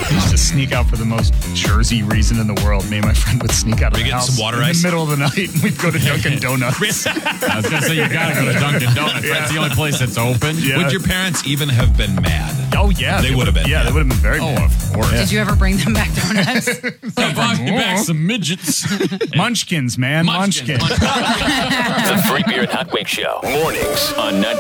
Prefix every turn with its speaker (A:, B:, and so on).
A: used to sneak out for the most Jersey reason in the world. Me and my friend would sneak out of
B: Were you
A: the
B: getting
A: house
B: some water
A: in
B: ice?
A: the middle of the night, and we'd go to Dunkin' Donuts.
C: I was going to say, you got to go to Dunkin' Donuts. That's the only place that's open.
A: Yeah.
B: Would your parents even have been mad?
A: Oh, yeah.
B: They would have been.
A: Yeah, they would have been very mad.
C: of course.
D: Did you ever bring them back donuts?
C: Brought me back some midgets.
A: Munchkins, man. Munchkins.
E: The Free Beer and Hot Wings Show. Mornings on